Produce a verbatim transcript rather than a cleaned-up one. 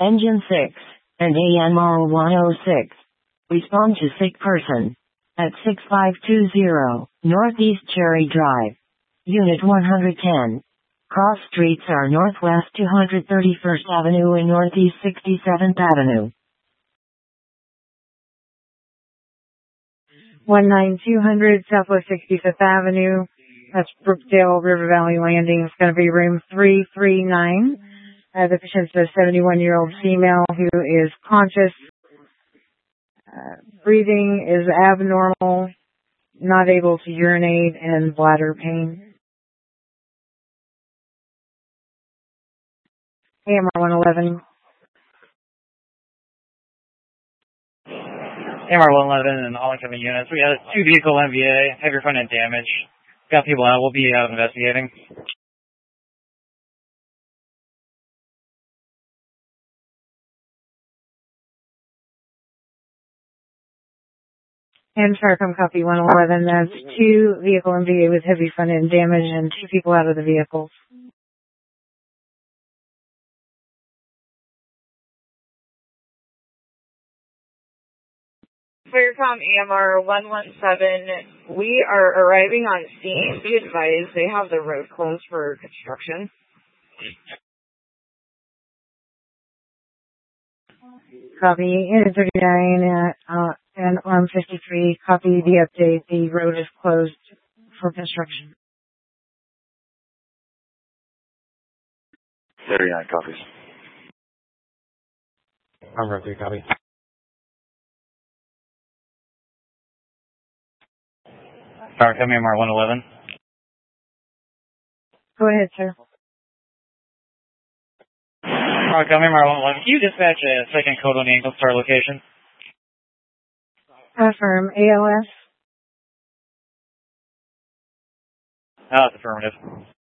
Engine six, and A M R one oh six. Respond to sick person. At six five two zero, Northeast Cherry Drive. Unit one hundred ten. Cross streets are Northwest two hundred thirty-first Avenue and Northeast sixty-seventh Avenue. one nine two hundred Southwest sixty-fifth Avenue. That's Brookdale River Valley Landing. It's going to be room three three nine. Uh, the patient's a seventy-one-year-old female who is conscious. Uh, breathing is abnormal, not able to urinate, and bladder pain. A M R one eleven. A M R one eleven and all incoming units. We had a two vehicle M V A, heavy front end damage. Got people out. We'll be out investigating. And Starcom copy one eleven. That's two vehicle M V A with heavy front end damage and two people out of the vehicles. Clearcom A M R one one seven, we are arriving on scene. Be advised, they have the road closed for construction. Copy, Unit thirty-nine uh, uh, and Arm fifty-three, copy the update. The road is closed for construction. thirty-nine copies. Arm three, copy. Sorry, come A M R one eleven. Go ahead, sir. Alright, come A M R one eleven. Can you dispatch a second code on the Angle Star location? Affirm. A L S? Oh, it's affirmative.